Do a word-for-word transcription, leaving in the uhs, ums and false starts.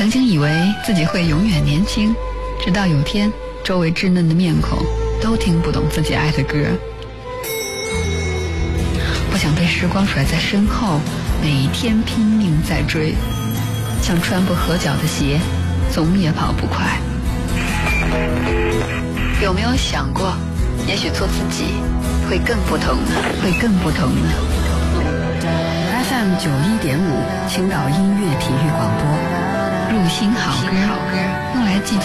曾经以为自己会永远年轻，直到有天周围稚嫩的面孔都听不懂自己爱的歌。不想被时光甩在身后，每天拼命在追，像穿不合脚的鞋，总也跑不快。有没有想过，也许做自己会更不同呢？会更不同呢 ？F M 九一点五，青岛音乐体育广播，入心好歌，用来记。